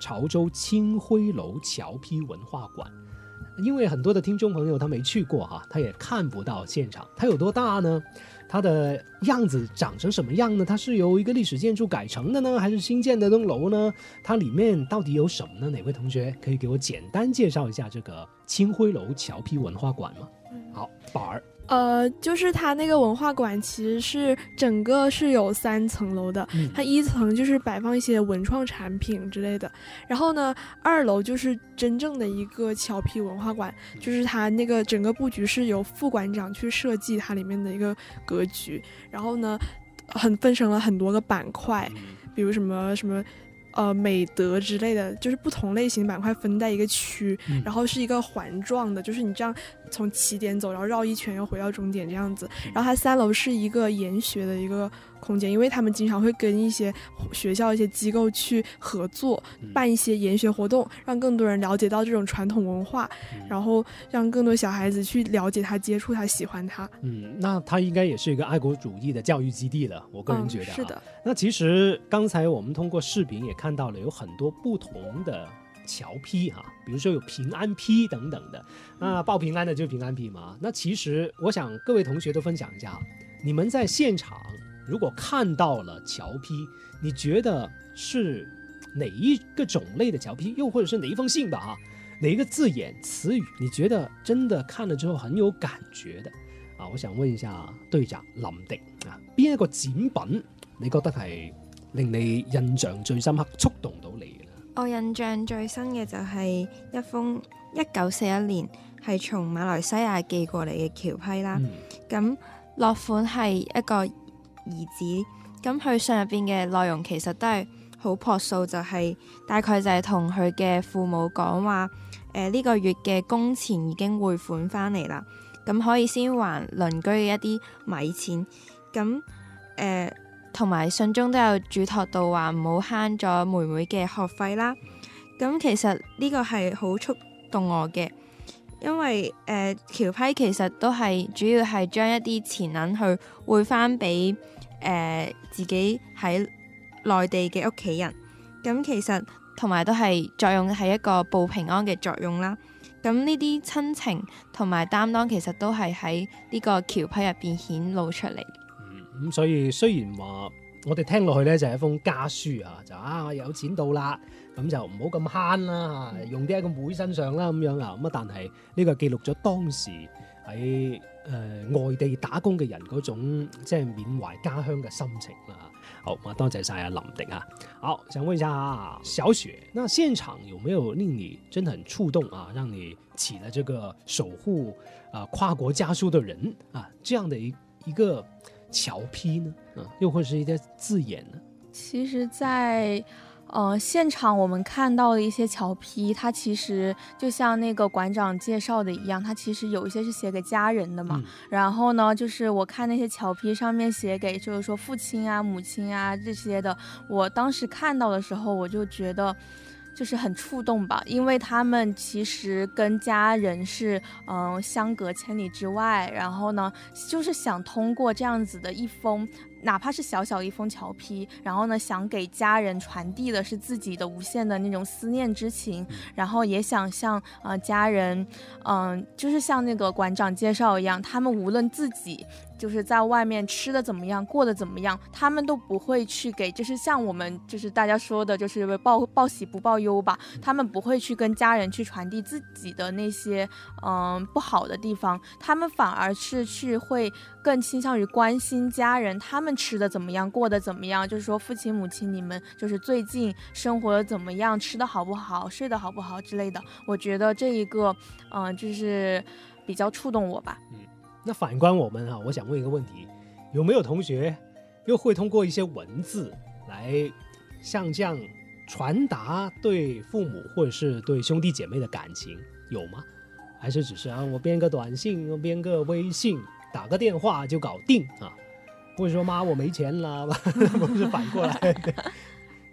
潮州青灰楼侨批文化馆。因为很多的听众朋友他没去过哈，他也看不到现场，它有多大呢？它的样子长成什么样呢？它是由一个历史建筑改成的呢，还是新建的栋楼呢？它里面到底有什么呢？哪位同学可以给我简单介绍一下这个青灰楼侨批文化馆吗？好，宝儿。 就是它那个文化馆其实是整个是有3层楼的，它1层就是摆放一些文创产品之类的，然后呢2楼就是真正的一个侨批文化馆，就是它那个整个布局是由副馆长去设计它里面的一个格局，然后呢分成了很多个板块，比如什么美德之类的，就是不同类型板块分在一个区，然后是一个环状的，就是你这样从起点走，然后绕一圈又回到终点这样子。然后它3楼是一个研学的一个空间，因为他们经常会跟一些学校一些机构去合作，办一些研学活动，让更多人了解到这种传统文化，然后让更多小孩子去了解它、接触它、喜欢它。 那它应该也是一个爱国主义的教育基地了，我个人觉得。 是的。 那其实刚才我们通过视频也看到了有很多不同的侨批哈，比如说有平安批等等的，那报平安的就是平安批嘛。那其实我想各位同学都分享一下，你们在现场如果看到了侨批，你觉得是哪一个种类的侨批，又或者是哪一封信吧哈，哪一个字眼词语，你觉得真的看了之后很有感觉的啊？我想问一下隊長林迪啊，邊一個展品你覺得係令你印象最深刻、觸動到你嘅咧？ 我印象最深嘅就係一封1941年係從馬來西亞寄過嚟嘅僑批啦。咁落款係一個兒子，咁佢信入邊嘅內容其實都係好樸素，就係大概就係同佢嘅父母講話，呢個月嘅工錢已經匯款翻嚟啦，咁可以先還鄰居嘅一啲米錢，咁同埋信中都有囑託到話唔好慳咗妹妹嘅學費啦。咁其實呢個係好觸動我嘅，因為僑批其實都係主要係將一啲錢銀去匯翻俾自己喺內地嘅屋企人。咁其實同埋都係作用係一個報平安嘅作用啦。咁呢啲親情同埋擔當其實都係喺呢個僑批入邊顯露出嚟。 咁所以雖然話我哋聽落去咧就係一封家書啊，就我有錢到啦，咁就唔好咁慳啦，用啲喺個妹身上啦咁樣啊，咁但係呢個記錄咗當時喺外地打工嘅人嗰種即係緬懷家鄉嘅心情啦。好，多謝晒林迪啊。好，想問一下小雪，那現場有沒有令你真的很觸動啊，讓你起了這個守護跨國家書的人啊，這樣的一個僑批呢？又或者是一些字眼呢？ 其實在現場我們看到的一些僑批，它其實就像那個館長介紹的一樣，它其實有一些是寫給家人的嘛。然後呢，就是我看那些僑批上面寫給就是說父親啊、母親啊這些的，我當時看到的時候，我就覺得就是很觸動吧，因為他們其實跟家人是相隔千里之外，然後呢就是想通過這樣子的一封哪怕是小小一封僑批，然後呢想給家人傳遞的是自己的無限的那種思念之情，然後也想向家人就是像那個館長介紹一樣，他們無論自己就是在外面吃的怎麼樣，過得怎麼樣，他們都不會去給，就是像我們就是大家說的就是報喜不報憂吧，他們不會去跟家人去傳遞自己的那些不好的地方，他們反而是去會更傾向於關心家人，他們吃的怎麼樣，過得怎麼樣，就是說父親母親你們就是最近生活的怎麼樣，吃的好不好，睡得好不好之類的，我覺得這一個就是比較觸動我吧。 那反觀我們我想問一個問題，有沒有同學又會通過一些文字來像這樣傳達對父母或者是對兄弟姐妹的感情，有嗎？還是只是我編個短信，我編個微信，打個電話就搞定啊？或者說媽我沒錢了，不是反過來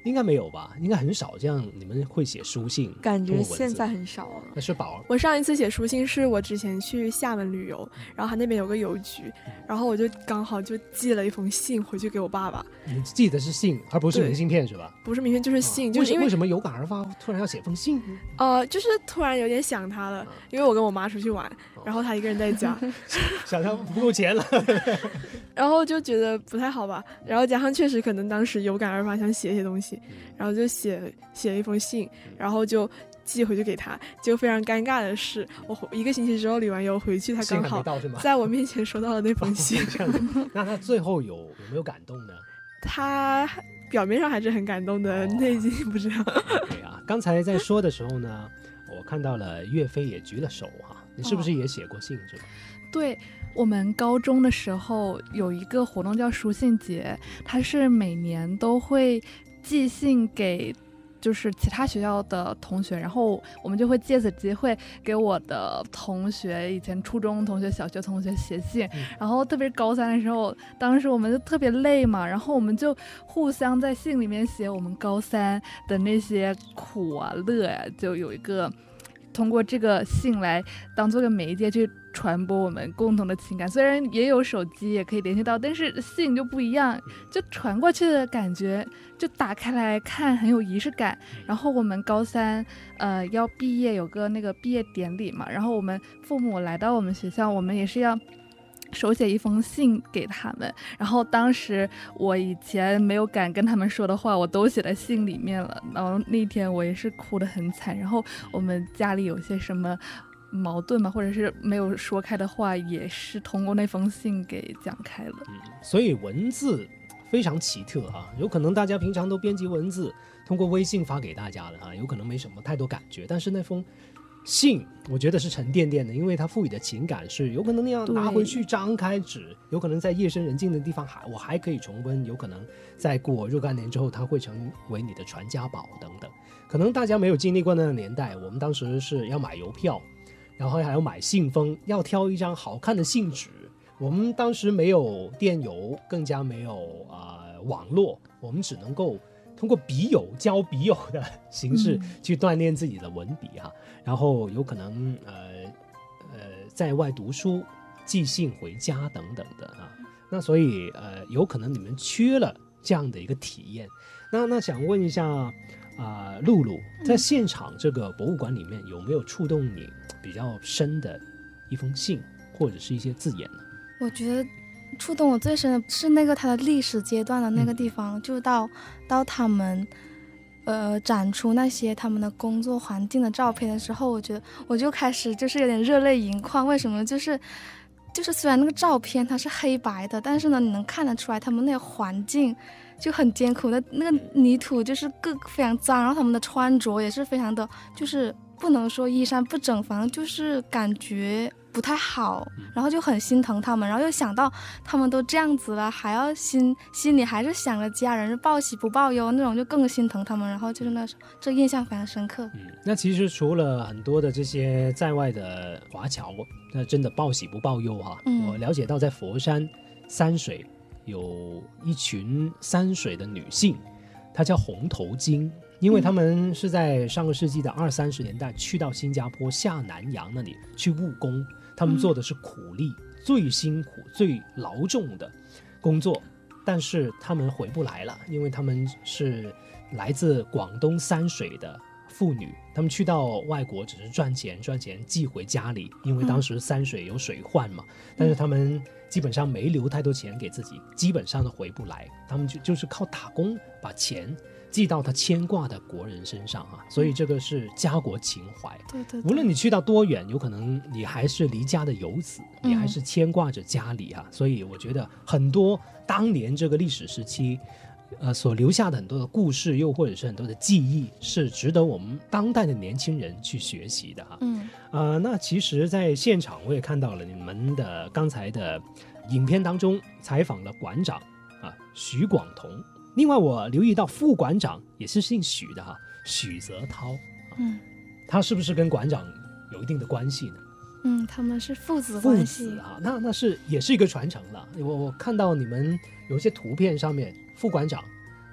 应该没有吧？应该很少这样，你们会写书信？ 感觉现在很少了。 那是宝， 我上一次写书信是我之前去厦门旅游，然后他那边有个邮局，然后我就刚好就寄了一封信回去给我爸爸。 你寄的是信，而不是明信片是吧？ 不是明信片就是信，就是因为什么有感而发突然要写封信？ 就是突然有点想他了，因为我跟我妈出去玩，然后他一个人在家， 想他不够钱了， 然后就觉得不太好吧，然后加上确实可能当时有感而发想写一些东西，然后就写了一封信，然后就寄回去给他。结果非常尴尬的是，我1个星期之后旅完游回去，他刚好在我面前收到了那封信。 那他最后有没有感动呢？ 他表面上还是很感动的，内心不知道。 对啊，刚才在说的时候呢，我看到了岳飞也举了手哈，你是不是也写过信是吧？ 对，我们高中的时候有一个活动叫书信节，它是每年都会寄信给就是其他学校的同学，然后我们就会借此机会给我的同学，以前初中同学、小学同学写信，然后特别是高三的时候，当时我们就特别累嘛，然后我们就互相在信里面写我们高三的那些苦啊乐呀，就有一个通过这个信来当做个媒介去传播我们共同的情感。虽然也有手机也可以联系到，但是信就不一样，就传过去的感觉，就打开来看很有仪式感。然后我们高三要毕业，有个那个毕业典礼嘛，然后我们父母来到我们学校，我们也是要手写一封信给他们，然后当时我以前没有敢跟他们说的话我都写在信里面了，然后那天我也是哭得很惨，然后我们家里有些什么矛盾嘛，或者是没有说开的话，也是通过那封信给讲开了。 所以文字非常奇特啊，有可能大家平常都编辑文字通过微信发给大家了啊，有可能没什么太多感觉，但是那封信我觉得是沉甸甸的，因为它赋予的情感是有可能那样拿回去张开纸，有可能在夜深人静的地方我还可以重温，有可能再过若干年之后它会成为你的传家宝等等。可能大家没有经历过那个年代，我们当时是要买邮票，然后还要买信封，要挑一张好看的信纸。我们当时没有电邮，更加没有网络，我们只能够通过笔友交笔友的形式去锻炼自己的文笔哈，然后有可能在外读书、寄信回家等等的啊。那所以有可能你们缺了这样的一个体验。那想问一下露露，在现场这个博物馆里面有没有触动你比较深的一封信或者是一些字眼呢？ 我觉得触动我最深的是那个它的历史阶段的那个地方，就到他们展出那些他们的工作环境的照片的时候，我觉得我就开始就是有点热泪盈眶。为什么？就是虽然那个照片它是黑白的，但是呢你能看得出来他们那个环境就很艰苦的，那个泥土就是非常脏，然后他们的穿着也是非常的，就是不能说衣衫不整，反正就是感觉不太好，然后就很心疼他们，然后又想到他们都这样子了，还要心里还是想着家人，报喜不报忧那种，就更心疼他们，然后就是那时候这印象非常深刻。 那其实除了很多的这些在外的华侨，那真的报喜不报忧哈。我了解到在佛山山水有一群山水的女性，她叫红头巾，因为他们是在上个世纪的20-30年代去到新加坡下南洋那里去务工，他们做的是苦力，最辛苦最劳重的工作，但是他们回不来了，因为他们是来自广东山水的妇女，他们去到外国只是赚钱寄回家里，因为当时山水有水患嘛，但是他们基本上没留太多钱给自己，基本上都回不来，他们就是靠打工把钱寄到他牵挂的国人身上啊，所以这个是家国情怀。 对， 无论你去到多远，有可能你还是离家的游子，你还是牵挂着家里啊。所以我觉得很多当年这个历史时期所留下的很多的故事，又或者是很多的记忆，是值得我们当代的年轻人去学习的哈。那其实在现场我也看到了你们的刚才的影片当中采访了馆长许广同，另外我留意到副馆长也是姓许的哈，许泽涛。他是不是跟馆长有一定的关系呢？ 他们是父子关系啊，那是也是一个传承了。我看到你们有一些图片上面，副馆长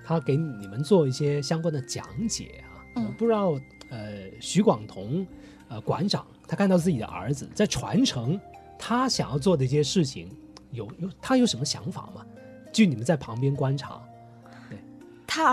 他给你们做一些相关的讲解啊。我不知道徐广同馆长他看到自己的儿子在传承他想要做的一些事情，他有什么想法吗？据你们在旁边观察。 他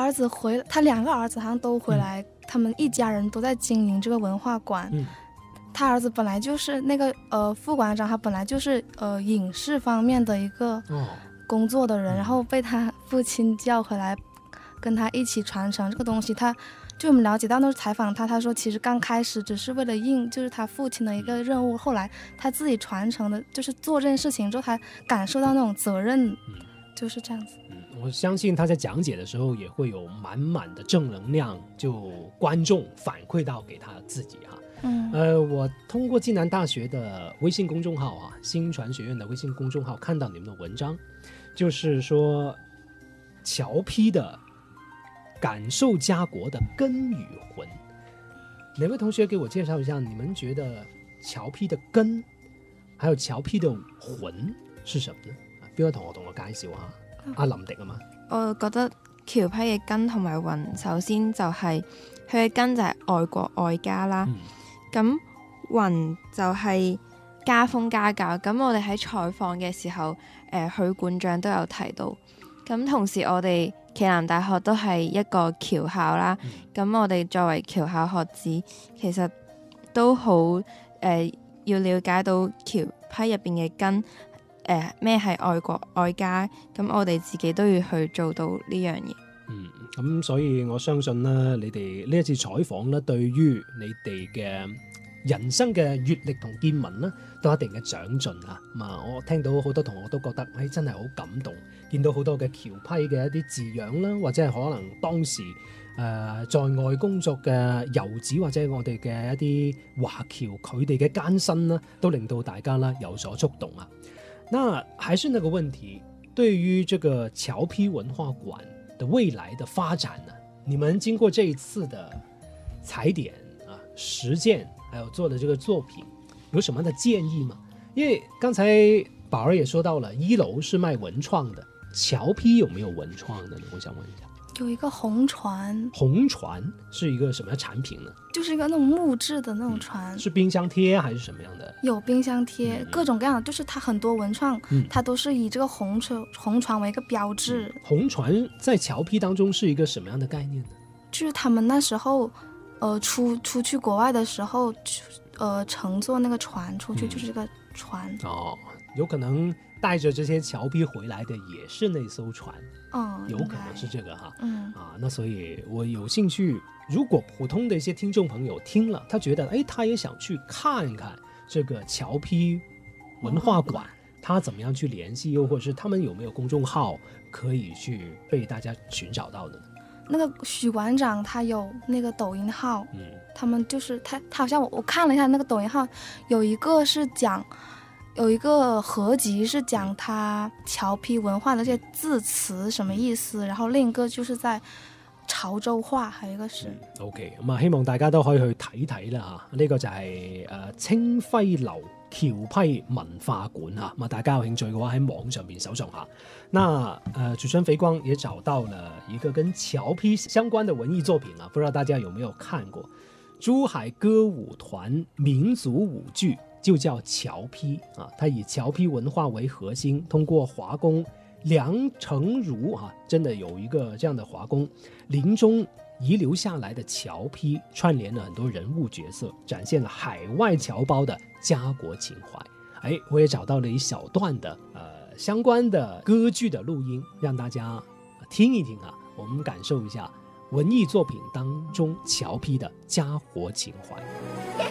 2个儿子好像都回来，他们一家人都在经营这个文化馆。他儿子本来就是那个副馆长，他本来就是影视方面的一个工作的人，然后被他父亲叫回来跟他一起传承这个东西。就我们了解到，那采访他说其实刚开始只是为了应就是他父亲的一个任务，后来他自己传承的，就是做这件事情之后，他感受到那种责任，就是这样子。 我相信他在讲解的时候也会有满满的正能量，就观众反馈到给他自己哈。我通过暨南大学的微信公众号啊，新传学院的微信公众号看到你们的文章，就是说侨批的感受家国的根与魂。哪位同学给我介绍一下，你们觉得侨批的根還有僑批嘅魂是什麼呢？邊個同學同我介紹下？阿林迪啊嘛。 我覺得僑批嘅根同埋魂，首先就係佢嘅根就係愛國愛家啦。咁魂就係家風家教。咁我哋喺採訪嘅時候，許館長都有提到。咁同時我哋暨南大學都係一個僑校啦。咁我哋作為僑校學子，其實都好要了解到僑批入邊嘅根，咩係愛國愛家，咁我哋自己都要去做到呢樣嘢。 咁所以我相信咧，你哋呢一次採訪咧，對於你哋嘅人生嘅閲歷同見聞咧，都有一定嘅長進啊！我聽到好多同學都覺得，真係好感動，見到好多嘅僑批嘅一啲字樣啦，或者係可能當時在外工作嘅遊子或者我哋嘅一啲華僑佢哋嘅艱辛啦，都令到大家啦有所觸動啊！那還是那個問題，對於這個僑批文化館的未來的發展呢，你們經過這一次的踩點啊、實踐，還有做的這個作品，有什麼的建議嗎？因為剛才寶兒也說到了，1樓是賣文創的，僑批有沒有文創的呢？我想問一下。 有一個紅船。 紅船是一個什麼樣產品呢？ 就是一個那種木質的那種船。 是冰箱貼還是什麼樣的？ 有冰箱貼，各種各樣的，就是它很多文創，它都是以這個紅船為一個標誌。 紅船在僑批當中是一個什麼樣的概念呢？ 就是他們那時候出去國外的時候乘坐那個船出去，就是這個船。 有可能帶着這些僑批回來的也是那艘船。有可能是這個哈。那所以我有興趣，如果普通的一些聽眾朋友聽了，他覺得他也想去看看這個僑批文化館，他怎麼樣去聯繫，又或者是他們有沒有公眾號可以去被大家尋找到的呢？ 那個許館長他有那個抖音號，他們就是他好像我看了一下那個抖音號，有一個是講。有一個合集是講他僑批文化的這些字詞什麼意思，然後另一個就是在潮州話，還有一個是 OK。咁啊，希望大家都可以去睇睇啦嚇。呢個就係清暉樓僑批文化館啊。大家有興趣嘅話喺網上面搜索下。那主持人肥光也找到了一個跟僑批相關的文藝作品啊，不知道大家有沒有看過？珠海歌舞團民族舞劇就叫僑批啊，它以僑批文化為核心，通過華工梁成儒啊，真的有一個這樣的華工臨終遺留下來的僑批，串聯了很多人物角色，展現了海外僑胞的家國情懷。我也找到了一小段的相關的歌劇的錄音，讓大家聽一聽啊，我們感受一下文藝作品當中僑批的家國情懷。